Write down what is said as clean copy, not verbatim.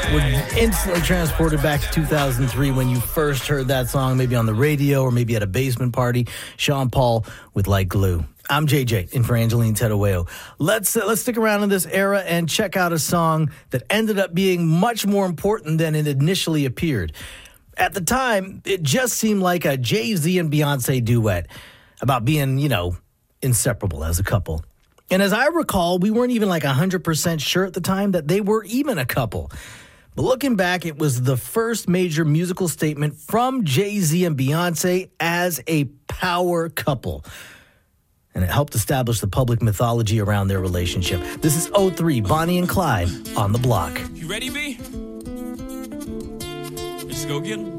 were instantly transported back to 2003 when you first heard that song, maybe on the radio or maybe at a basement party. Sean Paul with Like Glue. I'm JJ, in for Angeline Tedaweo. Let's stick around in this era and check out a song that ended up being much more important than it initially appeared. At the time, it just seemed like a Jay-Z and Beyonce duet about being, inseparable as a couple. And as I recall, we weren't even like 100% sure at the time that they were even a couple. But looking back, it was the first major musical statement from Jay-Z and Beyonce as a power couple. And it helped establish the public mythology around their relationship. This is 03, Bonnie and Clyde on the Block. You ready, B? Let's go get 'em.